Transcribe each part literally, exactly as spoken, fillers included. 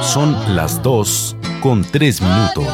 Son las dos con tres minutos.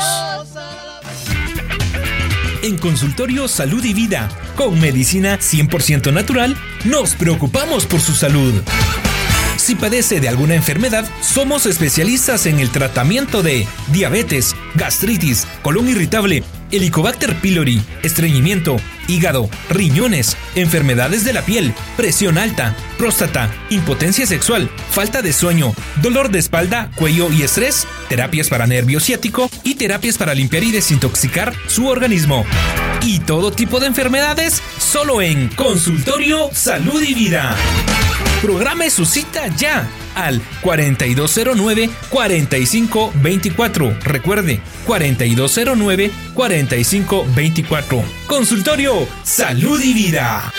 En Consultorio Salud y Vida, con medicina cien por ciento natural, nos preocupamos por su salud. Si padece de alguna enfermedad, somos especialistas en el tratamiento de diabetes, gastritis, colon irritable, Helicobacter pylori, estreñimiento, hígado, riñones, enfermedades de la piel, presión alta, próstata, impotencia sexual, falta de sueño, dolor de espalda, cuello y estrés, terapias para nervio ciático y terapias para limpiar y desintoxicar su organismo. Y todo tipo de enfermedades, solo en Consultorio Salud y Vida. Programe su cita ya al cuarenta y dos cero nueve, cuarenta y cinco veinticuatro. Recuerde, cuarenta y dos cero nueve, cuarenta y cinco veinticuatro. Consultorio Salud y Vida.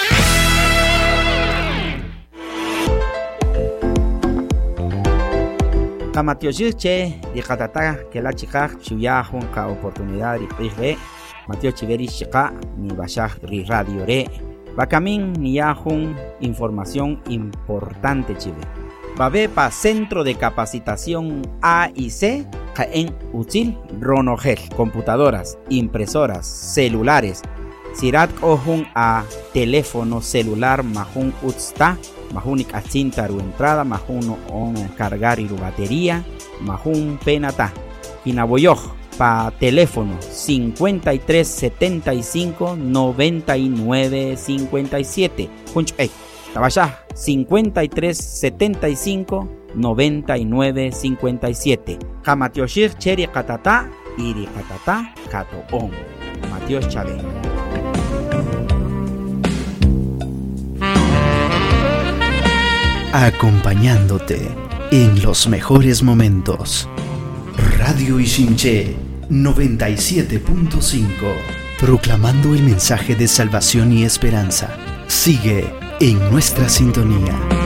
Kamatioche, de Katata, que la chica, Chuya, Junca, oportunidad y Rige, Matio Chiveri Chica, ni Bashah Ri Radio Re. Bakamin ni Yahun, información importante, Chile. Babepa Centro de Capacitación A y C, en Util, Ronogel, computadoras, impresoras, celulares. Sirat Ohun a teléfono celular Mahun Utsta, Mahunik Achintaru entrada, Mahun on cargar y batería, Mahun penata. Kinaboyoj. Pa teléfono cincuenta y tres setenta y cinco noventa y nueve cincuenta y siete. Punch eh, Tabasha cincuenta y tres setenta y cinco noventa y nueve cincuenta y siete. Kamatioshir cheri katata iri katata kato on. Matios Chalen. Acompañándote en los mejores momentos. Radio Ichinche noventa y siete punto cinco, proclamando el mensaje de salvación y esperanza. Sigue en nuestra sintonía.